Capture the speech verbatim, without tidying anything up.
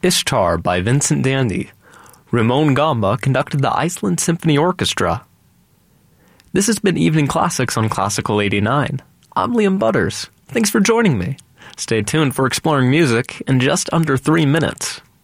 Ishtar by Vincent Dandy. Ramon Gamba conducted the Iceland Symphony Orchestra. This has been Evening Classics on Classical eighty-nine. I'm Liam Butters. Thanks for joining me. Stay tuned for exploring music in just under three minutes.